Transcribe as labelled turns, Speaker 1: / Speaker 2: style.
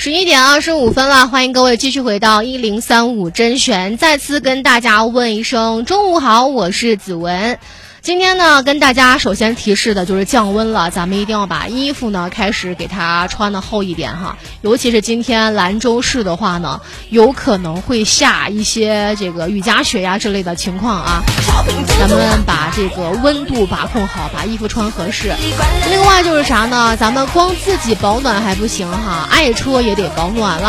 Speaker 1: 11:25了，欢迎各位继续回到1035甄选，再次跟大家问一声中午好，我是子文。今天呢，跟大家首先提示的就是降温了，咱们一定要把衣服呢开始给它穿的厚一点哈。尤其是今天兰州市的话呢，有可能会下一些这个雨夹雪呀之类的情况啊。咱们把这个温度把控好，把衣服穿合适。另外就是啥呢？咱们光自己保暖还不行哈，爱车也得保暖了。